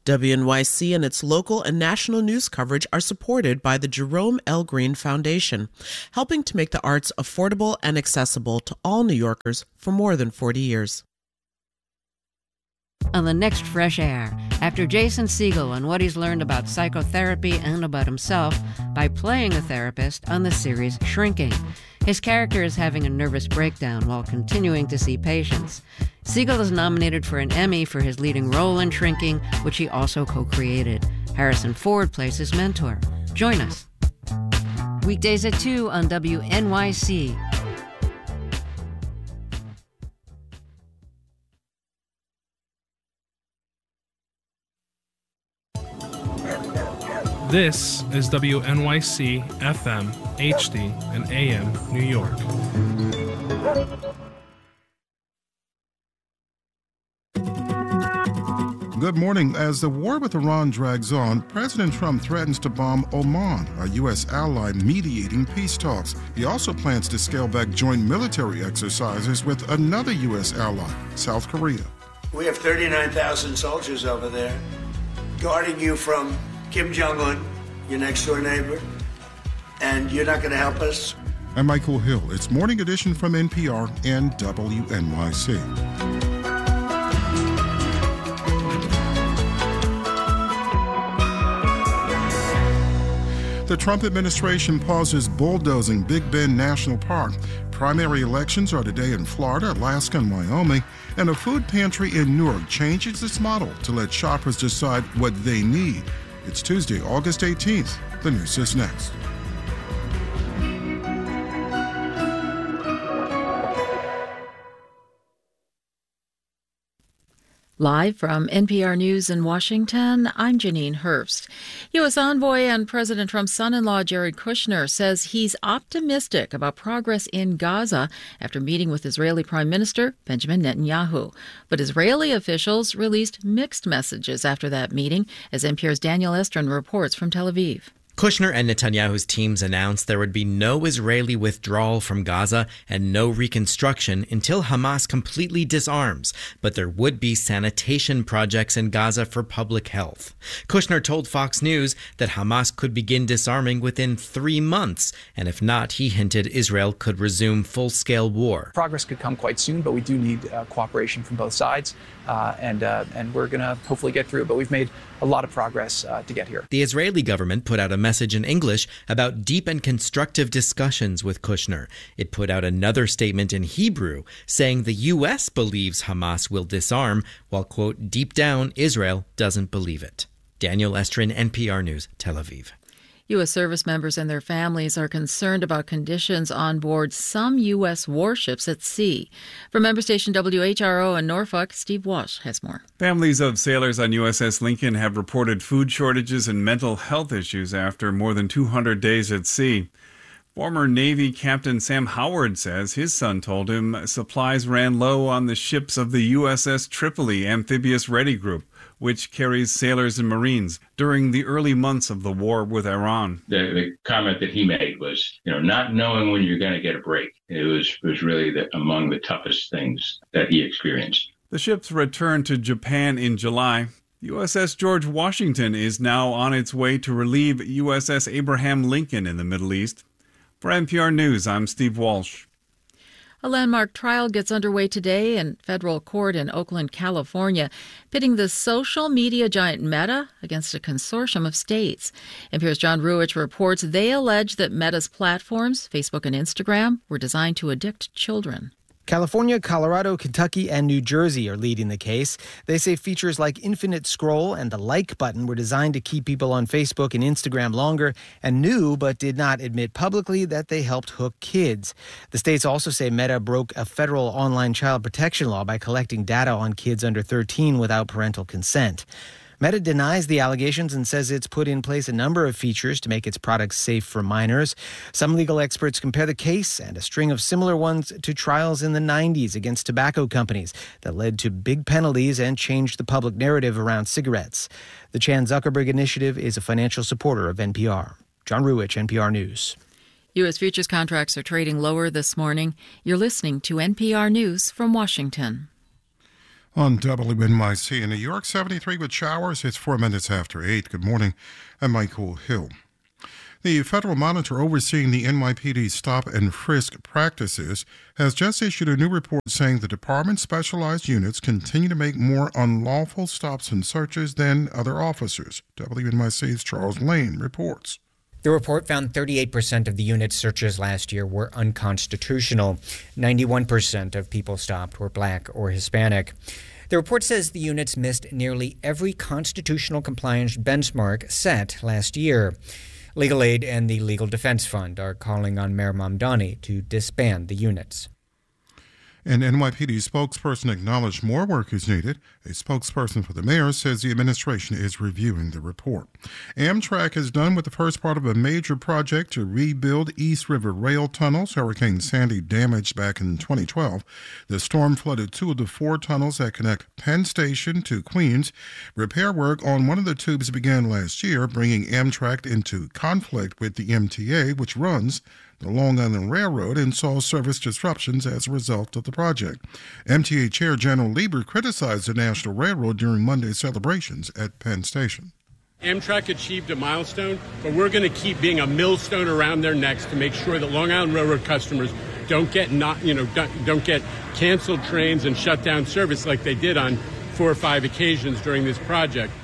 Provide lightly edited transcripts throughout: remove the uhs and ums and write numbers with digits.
WNYC and its local and national news coverage are supported by the Jerome L. Green Foundation, helping to make the arts affordable and accessible to all New Yorkers for more than 40 years. On the next Fresh Air, after Jason Segel and what he's learned about psychotherapy and about himself by playing a therapist on the series Shrinking. His character is having a nervous breakdown while continuing to see patients. Segel is nominated for an Emmy for his leading role in Shrinking, which he also co-created. Harrison Ford plays his mentor. Join us. Weekdays at 2 on WNYC. This is WNYC FM, HD, and AM New York. Good morning. As the war with Iran drags on, President Trump threatens to bomb Oman, a U.S. ally mediating peace talks. He also plans to scale back joint military exercises with another U.S. ally, South Korea. We have 39,000 soldiers over there guarding you from Kim Jong-un, your next-door neighbor, and you're not going to help us? I'm Michael Hill. It's Morning Edition from NPR and WNYC. The Trump administration pauses bulldozing Big Bend National Park. Primary elections are today in Florida, Alaska, and Wyoming, and a food pantry in Newark changes its model to let shoppers decide what they need. It's Tuesday, August 18th. The news is next. Live from NPR News in Washington, I'm Janine Hurst. U.S. envoy and President Trump's son-in-law Jared Kushner says he's optimistic about progress in Gaza after meeting with Israeli Prime Minister Benjamin Netanyahu. But Israeli officials released mixed messages after that meeting, as NPR's Daniel Estrin reports from Tel Aviv. Kushner and Netanyahu's teams announced there would be no Israeli withdrawal from Gaza and no reconstruction until Hamas completely disarms, but there would be sanitation projects in Gaza for public health. Kushner told Fox News that Hamas could begin disarming within 3 months, and if not, he hinted Israel could resume full-scale war. Progress could come quite soon, but we do need cooperation from both sides, and we're going to hopefully get through it. But we've made a lot of progress to get here. The Israeli government put out a message in English about deep and constructive discussions with Kushner. It put out another statement in Hebrew saying the U.S. believes Hamas will disarm, while, quote, deep down, Israel doesn't believe it. Daniel Estrin, NPR News, Tel Aviv. U.S. service members and their families are concerned about conditions on board some U.S. warships at sea. From member station WHRO in Norfolk, Steve Walsh has more. Families of sailors on USS Lincoln have reported food shortages and mental health issues after more than 200 days at sea. Former Navy Captain Sam Howard says his son told him supplies ran low on the ships of the USS Tripoli Amphibious Ready Group, which carries sailors and Marines during the early months of the war with Iran. The comment that he made was, not knowing when you're going to get a break. It was really among the toughest things that he experienced. The ships returned to Japan in July. USS George Washington is now on its way to relieve USS Abraham Lincoln in the Middle East. For NPR News, I'm Steve Walsh. A landmark trial gets underway today in federal court in Oakland, California, pitting the social media giant Meta against a consortium of states. NPR's John Ruwitch reports they allege that Meta's platforms, Facebook and Instagram, were designed to addict children. California, Colorado, Kentucky, and New Jersey are leading the case. They say features like infinite scroll and the like button were designed to keep people on Facebook and Instagram longer and knew but did not admit publicly that they helped hook kids. The states also say Meta broke a federal online child protection law by collecting data on kids under 13 without parental consent. Meta denies the allegations and says it's put in place a number of features to make its products safe for minors. Some legal experts compare the case and a string of similar ones to trials in the 90s against tobacco companies that led to big penalties and changed the public narrative around cigarettes. The Chan Zuckerberg Initiative is a financial supporter of NPR. John Ruwitch, NPR News. U.S. futures contracts are trading lower this morning. You're listening to NPR News from Washington. On WNYC in New York, 73 with showers. It's 4 minutes after 8. Good morning. I'm Michael Hill. The federal monitor overseeing the NYPD's stop and frisk practices has just issued a new report saying the department's specialized units continue to make more unlawful stops and searches than other officers. WNYC's Charles Lane reports. The report found 38% of the unit's searches last year were unconstitutional. 91% of people stopped were black or Hispanic. The report says the units missed nearly every constitutional compliance benchmark set last year. Legal Aid and the Legal Defense Fund are calling on Mayor Mamdani to disband the units. An NYPD spokesperson acknowledged more work is needed. A spokesperson for the mayor says the administration is reviewing the report. Amtrak is done with the first part of a major project to rebuild East River Rail tunnels. Hurricane Sandy damaged back in 2012. The storm flooded two of the four tunnels that connect Penn Station to Queens. Repair work on one of the tubes began last year, bringing Amtrak into conflict with the MTA, which runs the Long Island Railroad, and saw service disruptions as a result of the project. MTA Chair General Lieber criticized the National Railroad during Monday's celebrations at Penn Station. Amtrak achieved a milestone, but we're going to keep being a millstone around their necks to make sure that Long Island Railroad customers don't get canceled trains and shut down service like they did on 4 or 5 occasions during this project.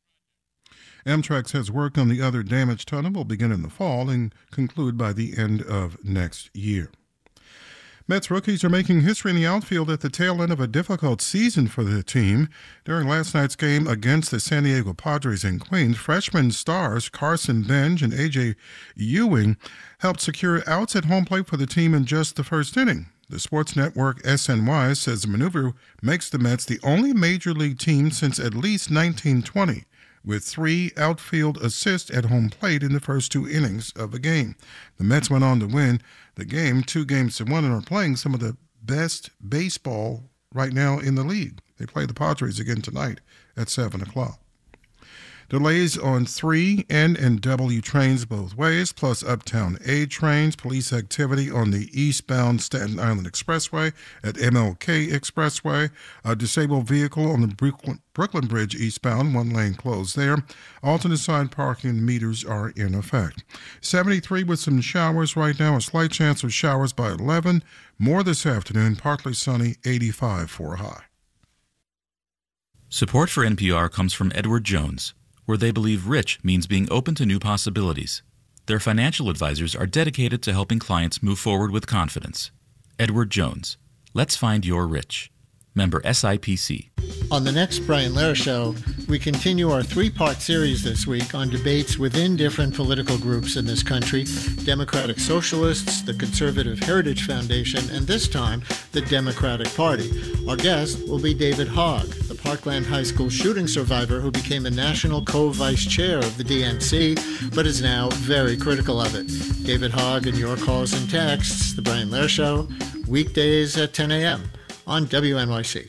Amtrak says work on the other damaged tunnel will begin in the fall and conclude by the end of next year. Mets rookies are making history in the outfield at the tail end of a difficult season for the team. During last night's game against the San Diego Padres in Queens, freshman stars Carson Bench and A.J. Ewing helped secure outs at home plate for the team in just the first inning. The sports network SNY says the maneuver makes the Mets the only major league team since at least 1920. With 3 outfield assists at home plate in the first 2 innings of the game. The Mets went on to win the game 2-1 and are playing some of the best baseball right now in the league. They play the Padres again tonight at 7 o'clock. Delays on 3 N and W trains both ways, plus Uptown A trains. Police activity on the eastbound Staten Island Expressway at MLK Expressway. A disabled vehicle on the Brooklyn Bridge eastbound, 1 lane closed there. Alternate side parking meters are in effect. 73 with some showers right now. A slight chance of showers by 11. More this afternoon, partly sunny, 85 for a high. Support for NPR comes from Edward Jones, where they believe rich means being open to new possibilities. Their financial advisors are dedicated to helping clients move forward with confidence. Edward Jones. Let's find your rich. Member SIPC. On the next Brian Lehrer Show, we continue our 3-part series this week on debates within different political groups in this country: Democratic Socialists, the Conservative Heritage Foundation, and this time, the Democratic Party. Our guest will be David Hogg, the Parkland High School shooting survivor who became a national co-vice chair of the DNC, but is now very critical of it. David Hogg and your calls and texts, The Brian Lehrer Show, weekdays at 10 a.m. on WNYC.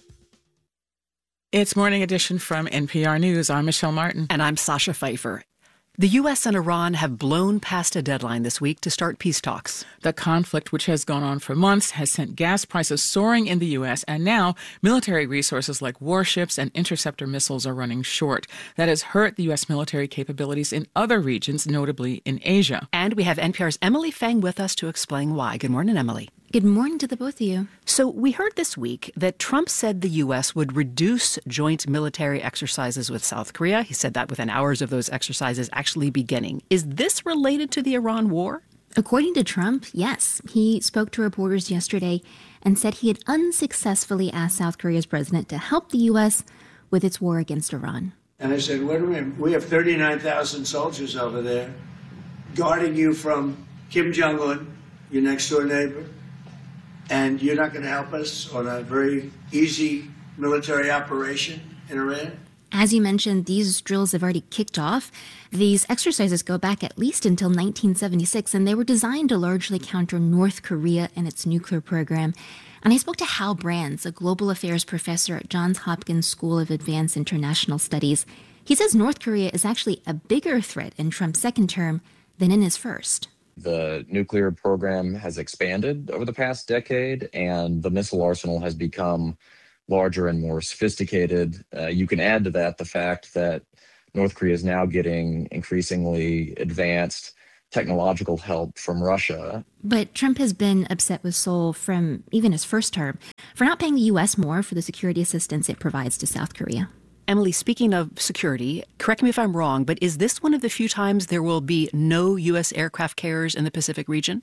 It's Morning Edition from NPR News. I'm Michelle Martin. And I'm Sasha Pfeiffer. The U.S. and Iran have blown past a deadline this week to start peace talks. The conflict, which has gone on for months, has sent gas prices soaring in the U.S., and now military resources like warships and interceptor missiles are running short. That has hurt the U.S. military capabilities in other regions, notably in Asia. And we have NPR's Emily Feng with us to explain why. Good morning, Emily. Good morning to the both of you. So we heard this week that Trump said the U.S. would reduce joint military exercises with South Korea. He said that within hours of those exercises actually beginning. Is this related to the Iran war? According to Trump, yes. He spoke to reporters yesterday and said he had unsuccessfully asked South Korea's president to help the U.S. with its war against Iran. And I said, wait a minute, we have 39,000 soldiers over there guarding you from Kim Jong-un, your next-door neighbor. And you're not going to help us on a very easy military operation in Iran? As you mentioned, these drills have already kicked off. These exercises go back at least until 1976, and they were designed to largely counter North Korea and its nuclear program. And I spoke to Hal Brands, a global affairs professor at Johns Hopkins School of Advanced International Studies. He says North Korea is actually a bigger threat in Trump's second term than in his first. The nuclear program has expanded over the past decade, and the missile arsenal has become larger and more sophisticated. You can add to that the fact that North Korea is now getting increasingly advanced technological help from Russia. But Trump has been upset with Seoul from even his first term for not paying the U.S. more for the security assistance it provides to South Korea. Emily, speaking of security, correct me if I'm wrong, but is this one of the few times there will be no U.S. aircraft carriers in the Pacific region?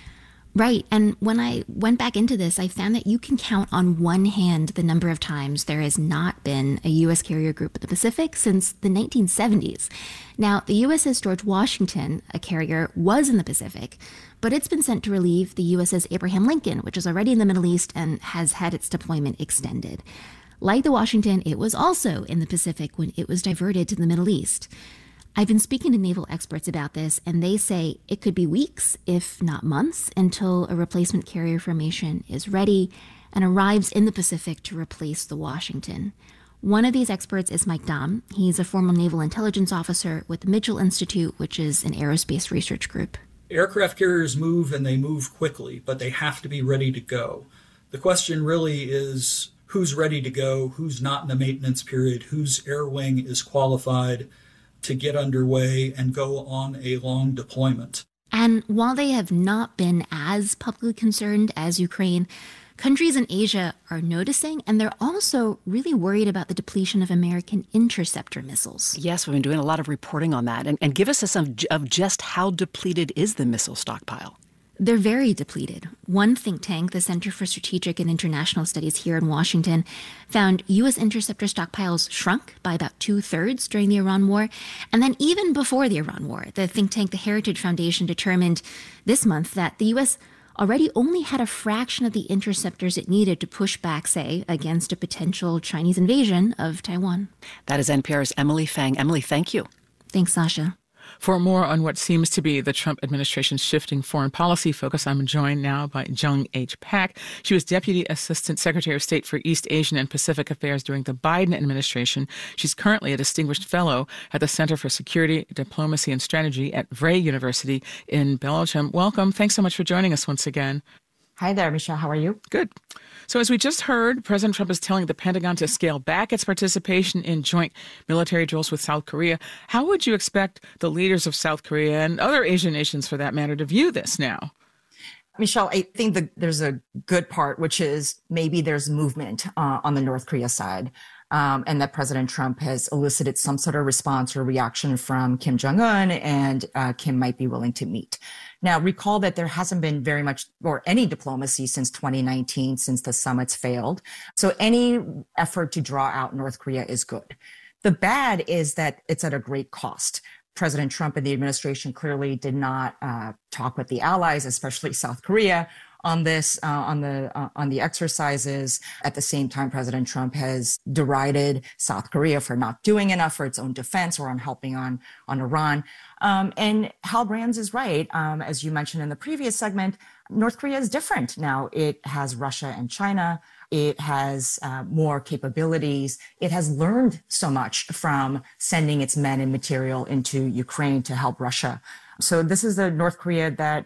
Right. And when I went back into this, I found that you can count on one hand the number of times there has not been a U.S. carrier group in the Pacific since the 1970s. Now, the USS George Washington, a carrier, was in the Pacific, but it's been sent to relieve the USS Abraham Lincoln, which is already in the Middle East and has had its deployment extended. Like the Washington, it was also in the Pacific when it was diverted to the Middle East. I've been speaking to naval experts about this, and they say it could be weeks, if not months, until a replacement carrier formation is ready and arrives in the Pacific to replace the Washington. One of these experts is Mike Dahm. He's a former naval intelligence officer with the Mitchell Institute, which is an aerospace research group. Aircraft carriers move, and they move quickly, but they have to be ready to go. The question really is who's ready to go, who's not in a maintenance period, whose air wing is qualified to get underway and go on a long deployment. And while they have not been as publicly concerned as Ukraine, countries in Asia are noticing, and they're also really worried about the depletion of American interceptor missiles. Yes, we've been doing a lot of reporting on that. And give us a sense of just how depleted is the missile stockpile? They're very depleted. One think tank, the Center for Strategic and International Studies here in Washington, found U.S. interceptor stockpiles shrunk by about 2/3 during the Iran war. And then even before the Iran war, the think tank, the Heritage Foundation, determined this month that the U.S. already only had a fraction of the interceptors it needed to push back, say, against a potential Chinese invasion of Taiwan. That is NPR's Emily Feng. Emily, thank you. Thanks, Sasha. For more on what seems to be the Trump administration's shifting foreign policy focus, I'm joined now by Jung H. Pak. She was Deputy Assistant Secretary of State for East Asian and Pacific Affairs during the Biden administration. She's currently a Distinguished Fellow at the Center for Security, Diplomacy and Strategy at Vrije University in Belgium. Welcome. Thanks so much for joining us once again. Hi there, Michelle. How are you? Good. So as we just heard, President Trump is telling the Pentagon to scale back its participation in joint military drills with South Korea. How would you expect the leaders of South Korea and other Asian nations, for that matter, to view this now? Michelle, I think there's a good part, which is maybe there's movement on the North Korea side. And that President Trump has elicited some sort of response or reaction from Kim Jong-un, and Kim might be willing to meet. Now, recall that there hasn't been very much or any diplomacy since 2019, since the summits failed. So any effort to draw out North Korea is good. The bad is that it's at a great cost. President Trump and the administration clearly did not talk with the allies, especially South Korea, on this, on the exercises. At the same time, President Trump has derided South Korea for not doing enough for its own defense or on helping on Iran. And Hal Brands is right. As you mentioned in the previous segment, North Korea is different now. It has Russia and China. It has more capabilities. It has learned so much from sending its men and material into Ukraine to help Russia. So this is a North Korea that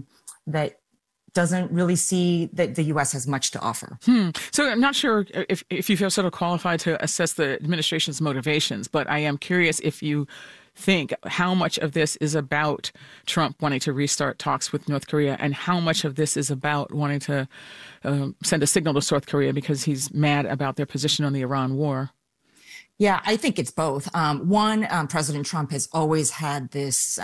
doesn't really see that the U.S. has much to offer. So I'm not sure if you feel sort of qualified to assess the administration's motivations, but I am curious if you think how much of this is about Trump wanting to restart talks with North Korea and how much of this is about wanting to send a signal to South Korea because he's mad about their position on the Iran war. Yeah, I think it's both. President Trump has always had this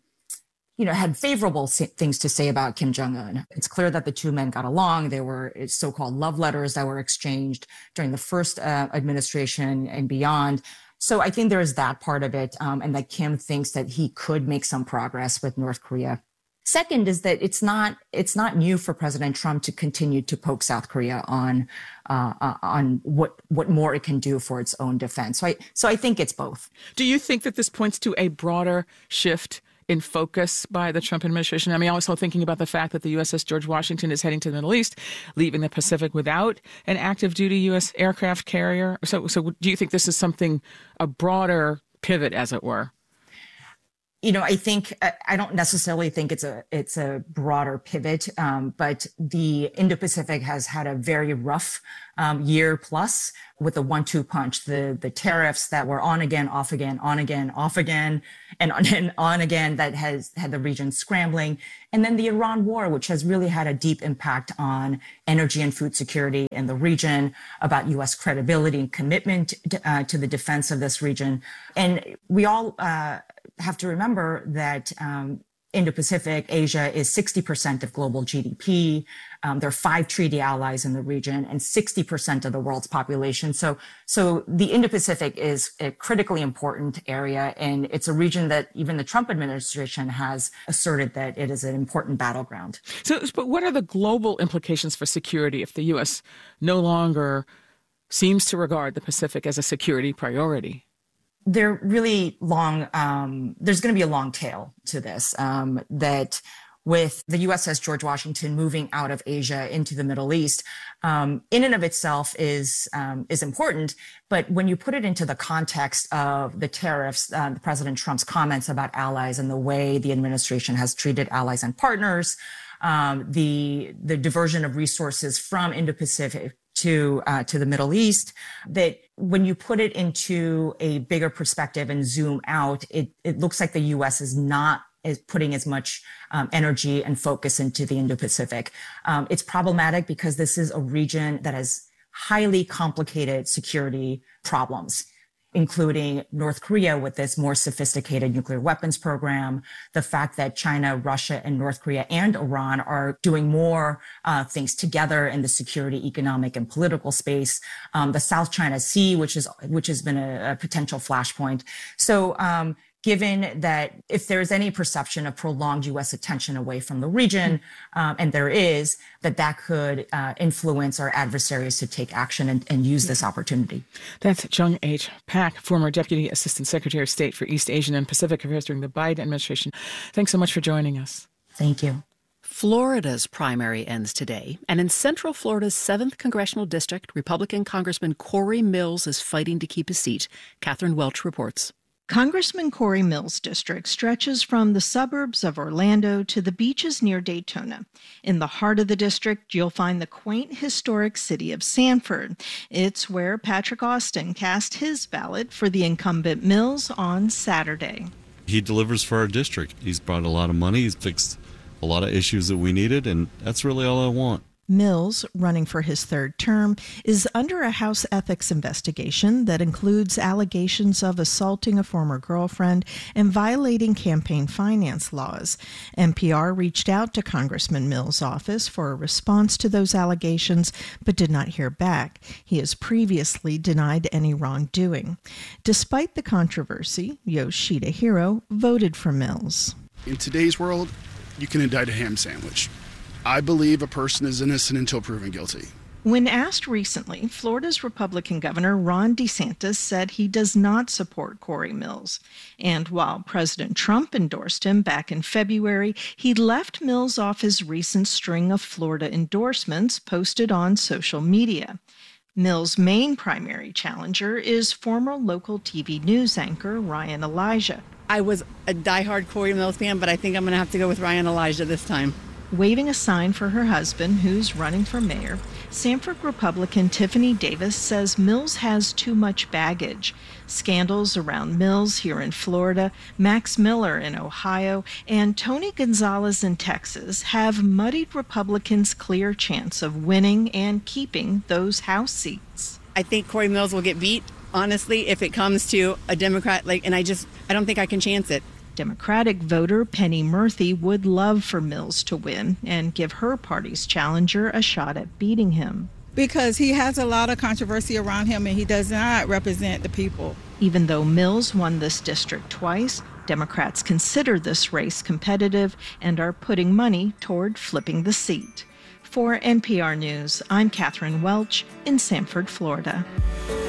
had favorable things to say about Kim Jong-un. It's clear that the two men got along. There were so-called love letters that were exchanged during the first administration and beyond. So I think there is that part of it, and that Kim thinks that he could make some progress with North Korea. Second is that it's not new for President Trump to continue to poke South Korea on what more it can do for its own defense. So I think it's both. Do you think that this points to a broader shift in focus by the Trump administration? I mean, also thinking about the fact that the USS George Washington is heading to the Middle East, leaving the Pacific without an active duty U.S. aircraft carrier. So do you think this is a broader pivot, as it were? I don't necessarily think it's a broader pivot, but the Indo-Pacific has had a very rough year plus with the 1-2 punch, the tariffs that were on again, off again, on again, off again, and on again, that has had the region scrambling. And then the Iran war, which has really had a deep impact on energy and food security in the region, about U.S. credibility and commitment to the defense of this region. And we all have to remember that Indo-Pacific, Asia is 60% of global GDP. There are 5 treaty allies in the region and 60% of the world's population. So the Indo-Pacific is a critically important area, and it's a region that even the Trump administration has asserted that it is an important battleground. But what are the global implications for security if the U.S. no longer seems to regard the Pacific as a security priority? They're really long. There's going to be a long tail to this, that with the USS George Washington moving out of Asia into the Middle East, in and of itself is important. But when you put it into the context of the tariffs, President Trump's comments about allies and the way the administration has treated allies and partners, the diversion of resources from Indo-Pacific to the Middle East, that when you put it into a bigger perspective and zoom out, it looks like the U.S. is putting as much energy and focus into the Indo-Pacific. It's problematic because this is a region that has highly complicated security problems, including North Korea with this more sophisticated nuclear weapons program, the fact that China, Russia, and North Korea and Iran are doing more things together in the security, economic, and political space, the South China Sea, which has been a potential flashpoint. So given that if there's any perception of prolonged U.S. attention away from the region, and there is, that could influence our adversaries to take action and use this opportunity. That's Jung H. Pak, former Deputy Assistant Secretary of State for East Asian and Pacific Affairs during the Biden administration. Thanks so much for joining us. Thank you. Florida's primary ends today, and in Central Florida's 7th Congressional District, Republican Congressman Corey Mills is fighting to keep his seat. Catherine Welch reports. Congressman Corey Mills' district stretches from the suburbs of Orlando to the beaches near Daytona. In the heart of the district, you'll find the quaint historic city of Sanford. It's where Patrick Austin cast his ballot for the incumbent Mills on Saturday. He delivers for our district. He's brought a lot of money. He's fixed a lot of issues that we needed, and that's really all I want. Mills, running for his 3rd term, is under a House ethics investigation that includes allegations of assaulting a former girlfriend and violating campaign finance laws. NPR reached out to Congressman Mills' office for a response to those allegations, but did not hear back. He has previously denied any wrongdoing. Despite the controversy, Yoshida Hiro voted for Mills. In today's world, you can indict a ham sandwich. I believe a person is innocent until proven guilty. When asked recently, Florida's Republican Governor Ron DeSantis said he does not support Corey Mills. And while President Trump endorsed him back in February, he left Mills off his recent string of Florida endorsements posted on social media. Mills' main primary challenger is former local TV news anchor Ryan Elijah. I was a diehard Corey Mills fan, but I think I'm going to have to go with Ryan Elijah this time. Waving a sign for her husband, who's running for mayor, Sanford Republican Tiffany Davis says Mills has too much baggage. Scandals around Mills here in Florida, Max Miller in Ohio, and Tony Gonzalez in Texas have muddied Republicans' clear chance of winning and keeping those House seats. I think Corey Mills will get beat, honestly, if it comes to a Democrat, and I don't think I can chance it. Democratic voter Penny Murphy would love for Mills to win and give her party's challenger a shot at beating him. Because he has a lot of controversy around him and he does not represent the people. Even though Mills won this district twice, Democrats consider this race competitive and are putting money toward flipping the seat. For NPR News, I'm Catherine Welch in Sanford, Florida.